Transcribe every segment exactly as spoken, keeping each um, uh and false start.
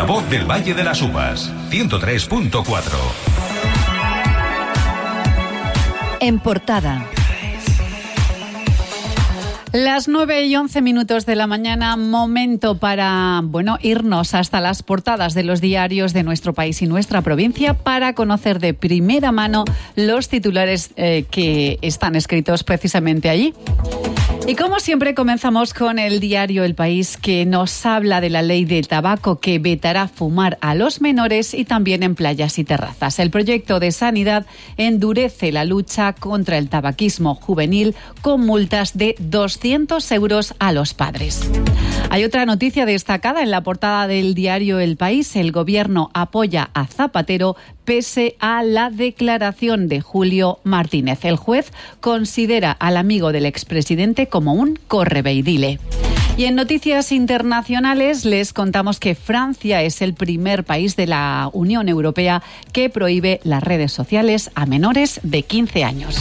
La voz del Valle de las Uvas, ciento tres punto cuatro. En portada. Las nueve y once minutos de la mañana, momento para, bueno, irnos hasta las portadas de los diarios de nuestro país y nuestra provincia para conocer de primera mano los titulares eh, que están escritos precisamente allí. Y como siempre comenzamos con el diario El País, que nos habla de la ley del tabaco que vetará fumar a los menores y también en playas y terrazas. El proyecto de Sanidad endurece la lucha contra el tabaquismo juvenil con multas de doscientos euros a los padres. Hay otra noticia destacada en la portada del diario El País. El gobierno apoya a Zapatero pese a la declaración de Julio Martínez. El juez considera al amigo del expresidente como un correveidile. Y en noticias internacionales les contamos que Francia es el primer país de la Unión Europea que prohíbe las redes sociales a menores de quince años.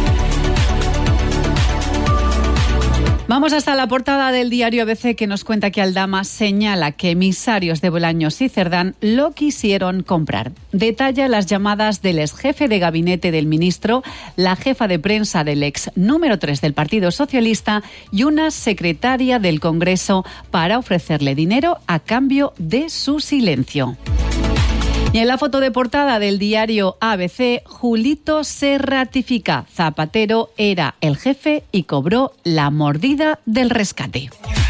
Vamos hasta la portada del diario A B C, que nos cuenta que Aldama señala que emisarios de Bolaños y Cerdán lo quisieron comprar. Detalla las llamadas del ex jefe de gabinete del ministro, la jefa de prensa del ex número tres del Partido Socialista y una secretaria del Congreso para ofrecerle dinero a cambio de su silencio. Y en la foto de portada del diario A B C, Julito se ratifica. Zapatero era el jefe y cobró la mordida del rescate.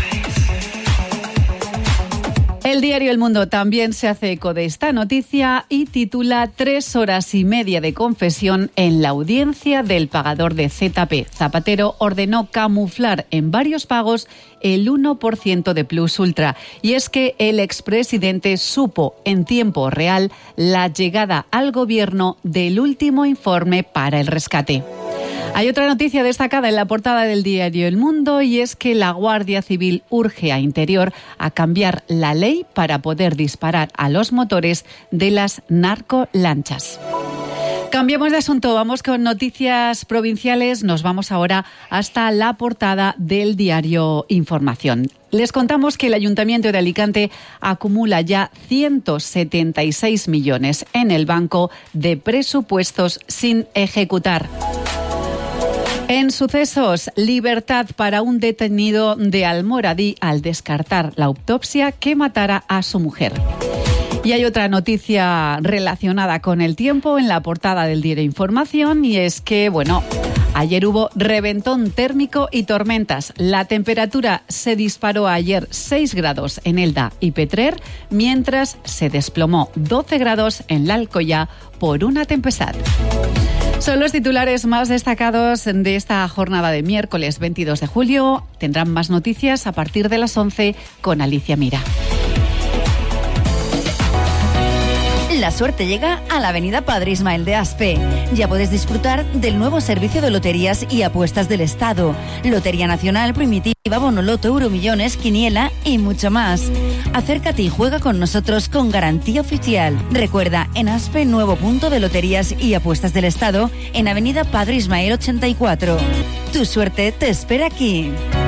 El diario El Mundo también se hace eco de esta noticia y titula Tres horas y media de confesión en la audiencia del pagador de Z P. Zapatero ordenó camuflar en varios pagos el uno por ciento de Plus Ultra. Y es que el expresidente supo en tiempo real la llegada al gobierno del último informe para el rescate. Hay otra noticia destacada en la portada del diario El Mundo y es que la Guardia Civil urge a Interior a cambiar la ley para poder disparar a los motores de las narcolanchas. Cambiamos de asunto, vamos con noticias provinciales. Nos vamos ahora hasta la portada del diario Información. Les contamos que el Ayuntamiento de Alicante acumula ya ciento setenta y seis millones en el banco de presupuestos sin ejecutar. En sucesos, libertad para un detenido de Almoradí al descartar la autopsia que matara a su mujer. Y hay otra noticia relacionada con el tiempo en la portada del diario Información y es que, bueno, ayer hubo reventón térmico y tormentas. La temperatura se disparó ayer seis grados en Elda y Petrer, mientras se desplomó doce grados en la Alcoyá por una tempestad. Son los titulares más destacados de esta jornada de miércoles veintidós de julio. Tendrán más noticias a partir de las once con Alicia Mira. La suerte llega a la avenida Padre Ismael de Aspe. Ya puedes disfrutar del nuevo servicio de loterías y apuestas del Estado. Lotería Nacional, Primitiva, Bonoloto, Euromillones, Quiniela y mucho más. Acércate y juega con nosotros con garantía oficial. Recuerda, en Aspe, nuevo punto de loterías y apuestas del Estado en avenida Padre Ismael ochenta y cuatro. Tu suerte te espera aquí.